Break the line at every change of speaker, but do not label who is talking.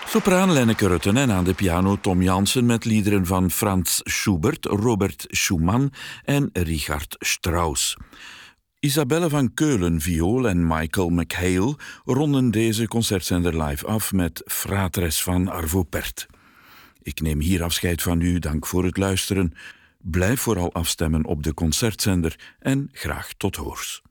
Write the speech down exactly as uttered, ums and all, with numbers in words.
Sopraan Lenneke Rutten en aan de piano Tom Jansen met liederen van Franz Schubert, Robert Schumann en Richard Strauss. Isabelle van Keulen viool en Michael McHale ronden deze concertzender live af met Fratres van Arvo Pärt. Ik neem hier afscheid van u, dank voor het luisteren. Blijf vooral afstemmen op de concertzender en graag tot hoors.